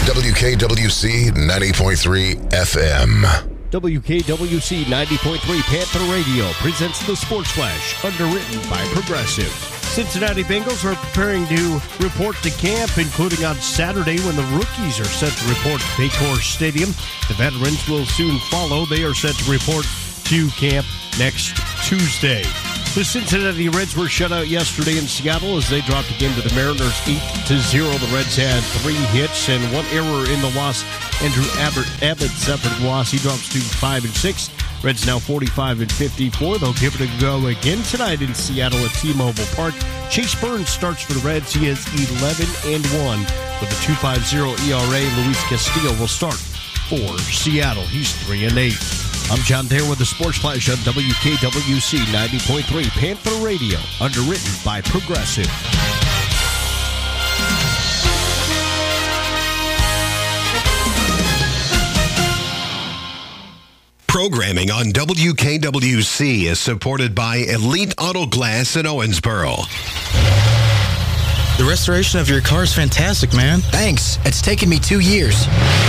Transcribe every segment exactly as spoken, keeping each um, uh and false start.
W K W C ninety point three F M. W K W C ninety point three Panther Radio presents the Sports Flash, underwritten by Progressive. Cincinnati Bengals are preparing to report to camp, including on Saturday when the rookies are set to report to Paycor Stadium. The veterans will soon follow. They are set to report to camp next Tuesday. The Cincinnati Reds were shut out yesterday in Seattle as they dropped a game to the Mariners eight to zero. The Reds had three hits and one error in the loss. Andrew Abbott, Abbott suffered a loss. He drops to five and six. Reds now forty-five and fifty-four. They'll give it a go again tonight in Seattle at T-Mobile Park. Chase Burns starts for the Reds. He is eleven and one with a two point five oh E R A. Luis Castillo will start for Seattle. He's three and eight. I'm John Thayer with the Sports Flash on W K W C ninety point three Panther Radio, underwritten by Progressive. Programming on W K W C is supported by Elite Auto Glass in Owensboro. The restoration of your car is fantastic, man. Thanks. It's taken me two years.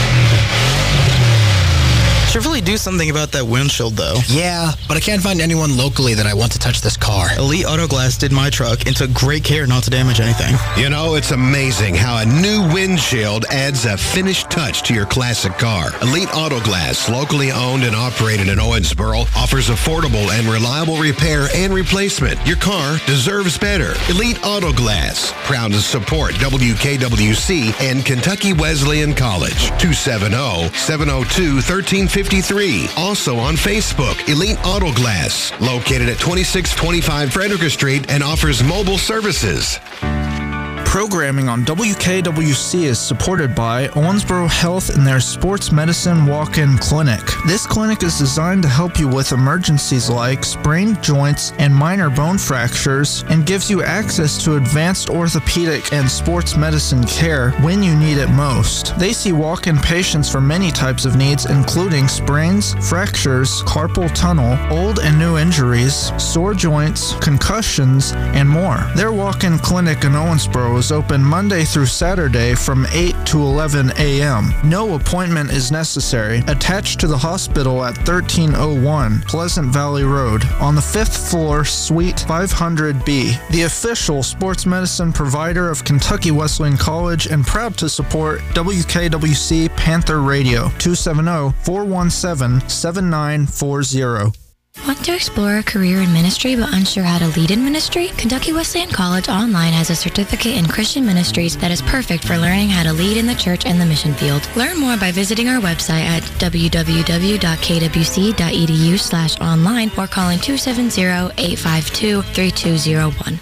Should really do something about that windshield, though. Yeah, but I can't find anyone locally that I want to touch this car. Elite Auto Glass did my truck and took great care not to damage anything. You know, it's amazing how a new windshield adds a finished touch to your classic car. Elite Auto Glass, locally owned and operated in Owensboro, offers affordable and reliable repair and replacement. Your car deserves better. Elite Auto Glass, proud to support W K W C and Kentucky Wesleyan College. two seven zero, seven zero two, one three five three. Also on Facebook, Elite Auto Glass, located at twenty-six twenty-five Frederick Street and offers mobile services. Programming on W K W C is supported by Owensboro Health and their Sports Medicine Walk-In Clinic. This clinic is designed to help you with emergencies like sprained joints and minor bone fractures and gives you access to advanced orthopedic and sports medicine care when you need it most. They see walk-in patients for many types of needs, including sprains, fractures, carpal tunnel, old and new injuries, sore joints, concussions, and more. Their walk-in clinic in Owensboro is open Monday through Saturday from eight to eleven a.m. No appointment is necessary. Attached to the hospital at thirteen oh one Pleasant Valley Road on the fifth floor, Suite five hundred B. The official sports medicine provider of Kentucky Wesleyan College and proud to support W K W C Panther Radio. two seven zero, four one seven, seven nine four zero. Want to explore a career in ministry but unsure how to lead in ministry? Kentucky Wesleyan College Online has a certificate in Christian ministries that is perfect for learning how to lead in the church and the mission field. Learn more by visiting our website at w w w dot k w c dot e d u slash online or calling two seven zero, eight five two, three two zero one.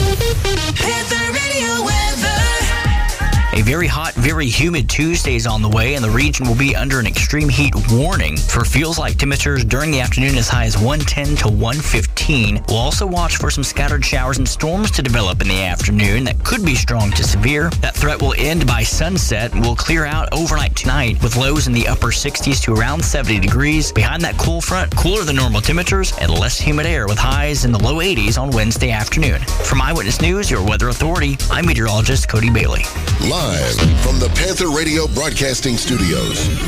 A very hot, very humid Tuesday is on the way, and the region will be under an extreme heat warning for feels-like temperatures during the afternoon as high as one ten to one fifteen. We'll also watch for some scattered showers and storms to develop in the afternoon that could be strong to severe. That threat will end by sunset and will clear out overnight tonight with lows in the upper sixties to around seventy degrees. Behind that cool front, cooler than normal temperatures and less humid air with highs in the low eighties on Wednesday afternoon. From Eyewitness News, your weather authority, I'm meteorologist Cody Bailey. Live from the Panther Radio Broadcasting Studios.